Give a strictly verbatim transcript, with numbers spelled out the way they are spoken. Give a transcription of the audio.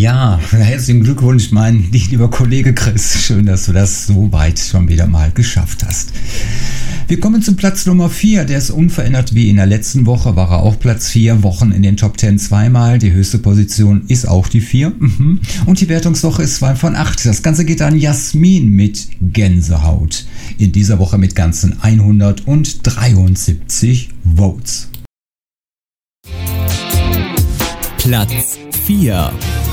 Ja, herzlichen Glückwunsch, mein lieber Kollege Chris. Schön, dass du das so weit schon wieder mal geschafft hast. Wir kommen zum Platz Nummer vier. Der ist unverändert wie in der letzten Woche. War er auch Platz vier. Wochen in den Top zehn zweimal. Die höchste Position ist auch die vier. Mhm. Und die Wertungswoche ist zwei von acht. Das Ganze geht an Jasmin mit Gänsehaut. In dieser Woche mit ganzen hundertdreiundsiebzig Votes. Platz vier.